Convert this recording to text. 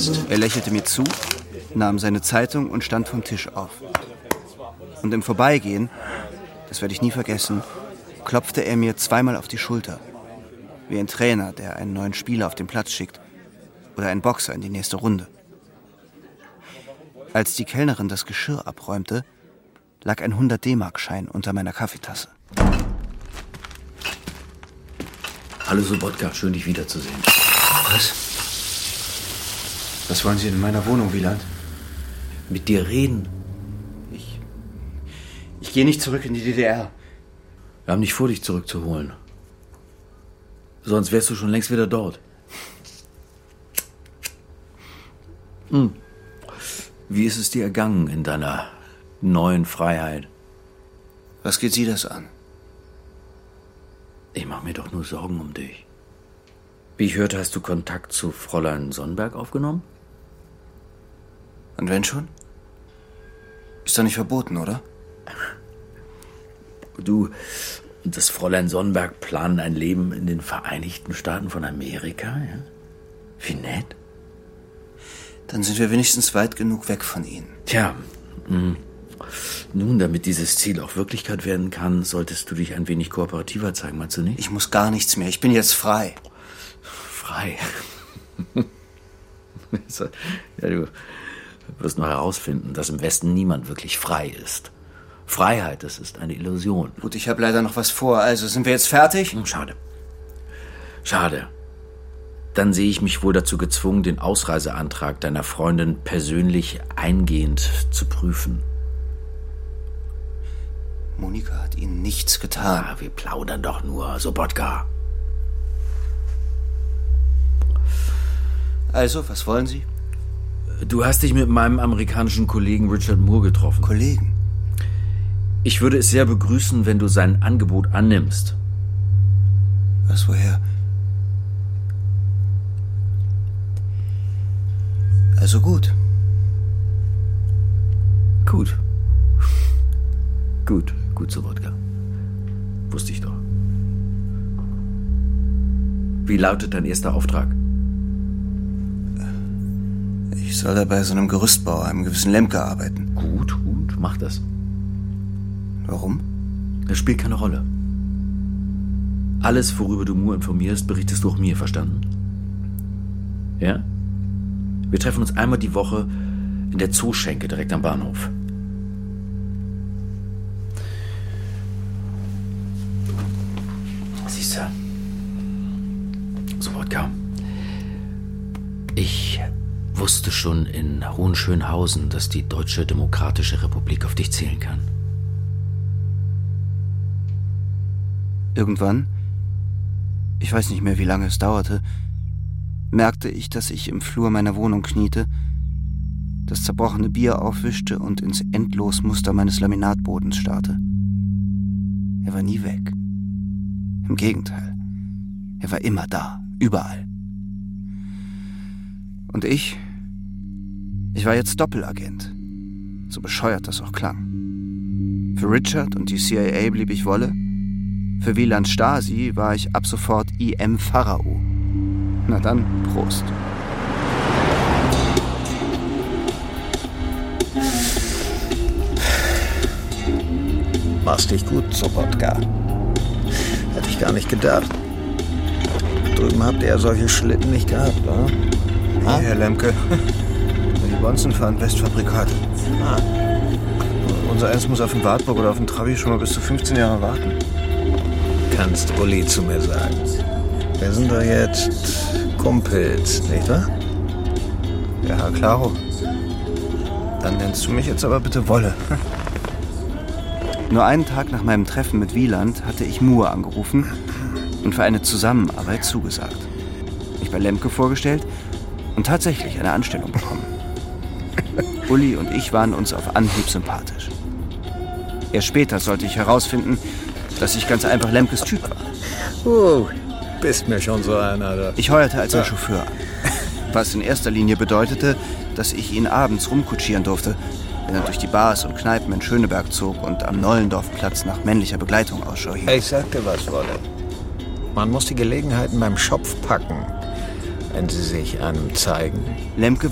jetzt? Er lächelte mir zu, nahm seine Zeitung und stand vom Tisch auf. Und im Vorbeigehen, das werde ich nie vergessen, klopfte er mir zweimal auf die Schulter. Wie ein Trainer, der einen neuen Spieler auf den Platz schickt. Oder einen Boxer in die nächste Runde. Als die Kellnerin das Geschirr abräumte, lag ein 100-D-Mark-Schein unter meiner Kaffeetasse. Hallo Sobotka, schön dich wiederzusehen. Was? Was wollen Sie in meiner Wohnung, Wieland? Mit dir reden. Ich gehe nicht zurück in die DDR. Wir haben nicht vor, dich zurückzuholen. Sonst wärst du schon längst wieder dort. Wie ist es dir ergangen in deiner neuen Freiheit? Was geht Sie das an? Ich mache mir doch nur Sorgen um dich. Wie ich hörte, hast du Kontakt zu Fräulein Sonnenberg aufgenommen? Und wenn schon? Ist doch nicht verboten, oder? Du und das Fräulein Sonnenberg planen ein Leben in den Vereinigten Staaten von Amerika, ja? Wie nett. Dann sind wir wenigstens weit genug weg von Ihnen. Tja, nun, damit dieses Ziel auch Wirklichkeit werden kann, solltest du dich ein wenig kooperativer zeigen, meinst du nicht? Ich muss gar nichts mehr, ich bin jetzt frei. Frei? Ja, du wirst noch herausfinden, dass im Westen niemand wirklich frei ist. Freiheit, das ist eine Illusion. Gut, ich habe leider noch was vor, also sind wir jetzt fertig? Schade. Schade. Dann sehe ich mich wohl dazu gezwungen, den Ausreiseantrag deiner Freundin persönlich eingehend zu prüfen. Monika hat Ihnen nichts getan. Ah, wir plaudern doch nur, Sobotka. Also, was wollen Sie? Du hast dich mit meinem amerikanischen Kollegen Richard Moore getroffen. Kollegen? Ich würde es sehr begrüßen, wenn du sein Angebot annimmst. Was, woher? Also gut. Gut. Gut, Sobotka. Wusste ich doch. Wie lautet dein erster Auftrag? Ich soll da bei so einem Gerüstbauer, einem gewissen Lemke, arbeiten. Gut, mach das. Warum? Das spielt keine Rolle. Alles, worüber du Moore informierst, berichtest du auch mir, verstanden? Ja? Wir treffen uns einmal die Woche in der Zooschenke direkt am Bahnhof. Siehst du, Sobotka, ich wusste schon in Hohenschönhausen, dass die Deutsche Demokratische Republik auf dich zählen kann. Irgendwann, ich weiß nicht mehr, wie lange es dauerte, merkte ich, dass ich im Flur meiner Wohnung kniete, das zerbrochene Bier aufwischte und ins Endlosmuster meines Laminatbodens starrte. Er war nie weg. Im Gegenteil, er war immer da, überall. Und ich war jetzt Doppelagent, so bescheuert das auch klang. Für Richard und die CIA blieb ich Wolle, für Wieland Stasi war ich ab sofort I.M. Pharao. Na dann, Prost. Machst dich gut, Sobotka. Hätte ich gar nicht gedacht. Drüben habt ihr ja solche Schlitten nicht gehabt, oder? Nee, Herr Lemke. Die Bonzen fahren Westfabrikate. Unser Eins muss auf dem Wartburg oder auf dem Trabi schon mal bis zu 15 Jahre warten. Kannst Uli zu mir sagen. Wir sind doch jetzt Kumpels, nicht wahr? Ja, klaro. Dann nennst du mich jetzt aber bitte Wolle. Nur einen Tag nach meinem Treffen mit Wieland hatte ich Moore angerufen und für eine Zusammenarbeit zugesagt. Mich bei Lemke vorgestellt und tatsächlich eine Anstellung bekommen. Uli und ich waren uns auf Anhieb sympathisch. Erst später sollte ich herausfinden, dass ich ganz einfach Lemkes Typ war. Bist mir schon so einer. Da. Ich heuerte als sein Chauffeur an, was in erster Linie bedeutete, dass ich ihn abends rumkutschieren durfte, wenn er durch die Bars und Kneipen in Schöneberg zog und am Nollendorfplatz nach männlicher Begleitung Ausschau hielt. Ich sag dir was, Wolle. Man muss die Gelegenheiten beim Schopf packen, wenn sie sich einem zeigen. Lemke